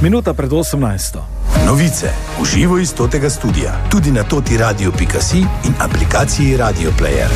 Minuta pred 18. Novice v živo iz totega studia, tudi na totiradio.si in aplikaciji Radio Player.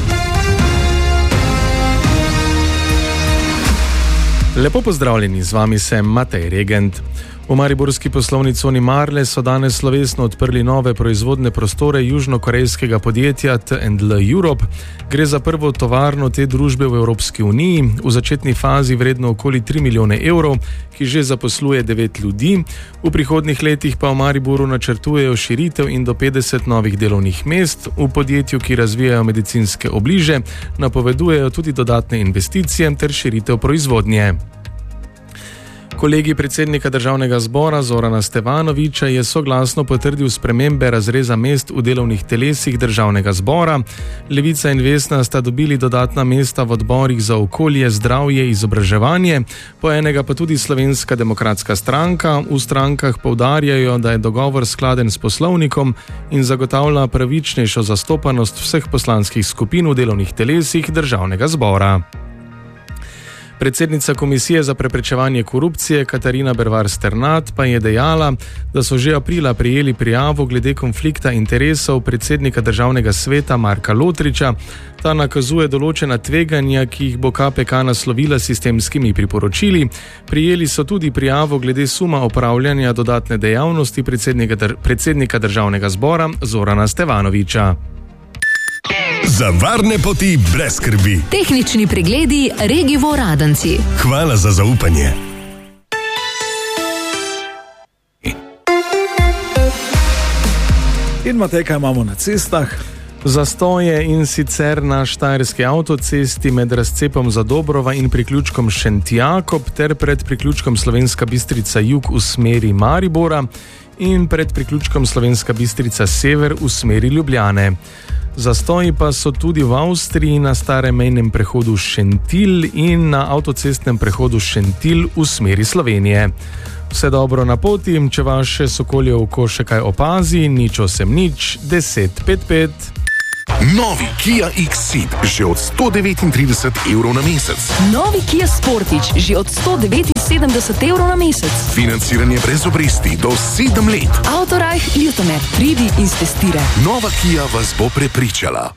Lepo pozdravljeni, z vami sem Matej Regent. V mariborski poslovni coni Marle so danes slovesno odprli nove proizvodne prostore južnokorejskega podjetja T&L Europe. Gre za prvo tovarno te družbe v Evropski uniji, v začetni fazi vredno okoli 3 milijone evrov, ki že zaposluje 9 ljudi. V prihodnjih letih pa v Mariboru načrtujejo širitev in do 50 novih delovnih mest. V podjetju, ki razvijajo medicinske obliže, napovedujejo tudi dodatne investicije ter širitev proizvodnje. Kolegij predsednika Državnega zbora Zorana Stevanovića je soglasno potrdil spremembe razreza mest v delovnih telesih Državnega zbora. Levica in Vesna sta dobili dodatna mesta v odborih za okolje, zdravje, izobraževanje, po enega pa tudi Slovenska demokratska stranka. V strankah poudarjajo, da je dogovor skladen s poslovnikom in zagotavlja pravičnejšo zastopanost vseh poslanskih skupin v delovnih telesih Državnega zbora. Predsednica Komisije za preprečevanje korupcije Katarina Bervar Sternat pa je dejala, da so že aprila prejeli prijavo glede konflikta interesov predsednika Državnega sveta Marka Lotriča. Ta nakazuje določena tveganja, ki jih bo KPK naslovila s sistemskimi priporočili. Prijeli so tudi prijavo glede suma opravljanja dodatne dejavnosti predsednika Državnega zbora Zorana Stevanovića. Za varne poti brez skrbi. Tehnični pregledi Regivo Radenci. Hvala za zaupanje. In Matej, kaj imamo na cestah? Zastoje in sicer na štajerski avtocesti med razcepom Zadobrova in priključkom Šentjakob ter pred priključkom Slovenska Bistrica jug v smeri Maribora in pred priključkom Slovenska Bistrica sever v smeri Ljubljane. Zastoji pa so tudi v Avstriji na starem mejnem prehodu Šentil in na avtocestnem prehodu Šentil v smeri Slovenije. Vse dobro na poti, če vaše sokolje oko še kaj opazi, nič 1055. Novi Kia X-Ceed že od 139 evrov na mesec. Novi Kia Sportage že od 179 evrov na mesec. Financiranje brez obresti do 7 let. Autoreich Ljutomer, pridi in stestiraj. Nova Kia vas bo prepričala.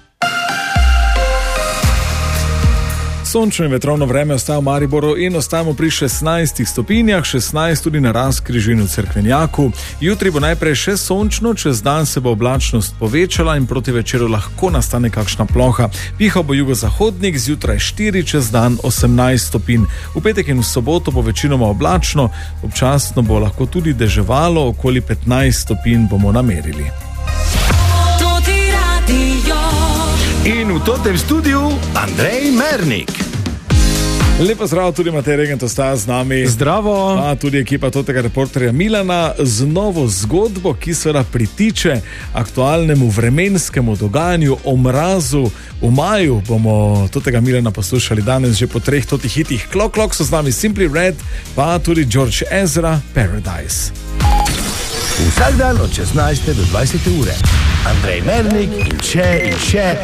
Sončno in vetrovno vreme ostaja v Mariboru in ostajamo pri 16 stopinjah, 16 tudi na Razkrižju in v Cerkvenjaku. Jutri bo najprej še sončno, čez dan se bo oblačnost povečala in proti večeru lahko nastane kakšna ploha. Pihal bo jugozahodnik, zjutraj 4, čez dan 18 stopinj. V petek in v soboto bo večinoma oblačno, občasno bo lahko tudi deževalo, okoli 15 stopinj bomo namerili. In v totem studiu Andrej Mernik. Lepo zdrav, tudi Matej Regent ostaja z nami. Zdravo. Pa tudi ekipa totega reporterja Milana z novo zgodbo, ki seveda pritiče aktualnemu vremenskemu dogajanju o mrazu. V maju bomo totega Milana poslušali danes že po 3 totih hitih. Klok so z nami Simply Red, pa tudi George Ezra, Paradise. Vsak dan od 16 do 20 ure. Andrej Mernik in še